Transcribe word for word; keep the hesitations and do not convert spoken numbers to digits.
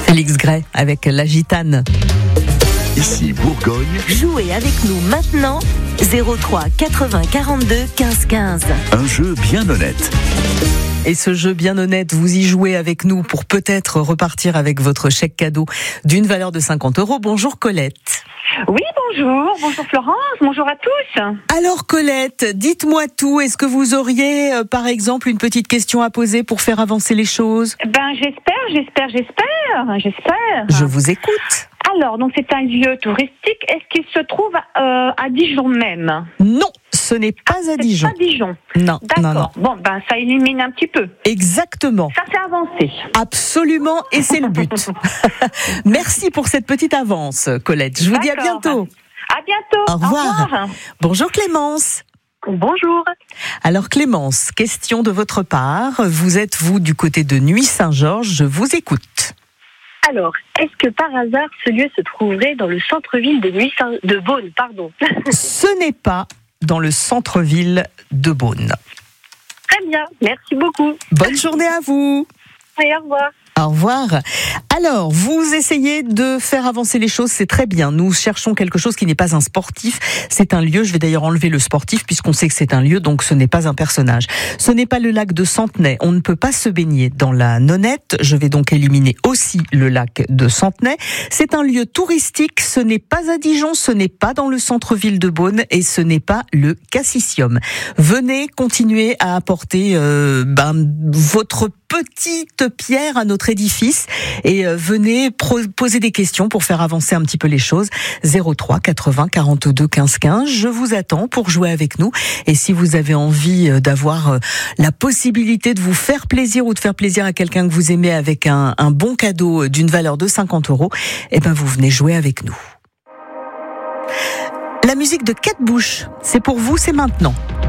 Félix Gray avec La Gitane. Ici Bourgogne. Jouez avec nous maintenant, zéro trois quatre-vingts quarante-deux quinze quinze. Un jeu bien honnête. Et ce jeu bien honnête, vous y jouez avec nous pour peut-être repartir avec votre chèque cadeau d'une valeur de cinquante euros. Bonjour Colette. Oui, bonjour. Bonjour Florence. Bonjour à tous. Alors Colette, dites-moi tout. Est-ce que vous auriez, euh, par exemple, une petite question à poser pour faire avancer les choses ? Ben, j'espère, j'espère, j'espère, j'espère. Je vous écoute. Alors, donc c'est un lieu touristique. Est-ce qu'il se trouve euh, à Dijon même ? Non, ce n'est pas à C'est Dijon. pas Dijon. Non, D'accord. non, non. Bon, ben, ça élimine un petit peu. Exactement. Ça fait avancer. Absolument, et c'est le but. Merci pour cette petite avance, Colette. Je vous dis à D'accord. bientôt. À bientôt. Au revoir. Au revoir. Bonjour Clémence. Bonjour. Alors Clémence, question de votre part. Vous êtes, vous, du côté de Nuit-Saint-Georges. Je vous écoute. Alors, est-ce que par hasard ce lieu se trouverait dans le centre-ville de Nuit de Beaune, pardon. Ce n'est pas dans le centre-ville de Beaune. Très bien, merci beaucoup. Bonne journée à vous. Et au revoir. Au revoir. Alors, vous essayez de faire avancer les choses, c'est très bien. Nous cherchons quelque chose qui n'est pas un sportif. C'est un lieu, je vais d'ailleurs enlever le sportif puisqu'on sait que c'est un lieu, donc ce n'est pas un personnage. Ce n'est pas le lac de Centenay. On ne peut pas se baigner dans la Nonette. Je vais donc éliminer aussi le lac de Centenay. C'est un lieu touristique. Ce n'est pas à Dijon, ce n'est pas dans le centre-ville de Beaune et ce n'est pas le Cassisium. Venez continuer à apporter euh, ben, votre petite pierre à notre édifice et euh, venez pro- poser des questions pour faire avancer un petit peu les choses. zéro trois quatre-vingts quarante-deux quinze quinze. Je vous attends pour jouer avec nous. Et si vous avez envie euh, d'avoir euh, la possibilité de vous faire plaisir ou de faire plaisir à quelqu'un que vous aimez avec un, un bon cadeau d'une valeur de cinquante euros, eh ben vous venez jouer avec nous. La musique de Kate Bush, c'est pour vous, c'est maintenant.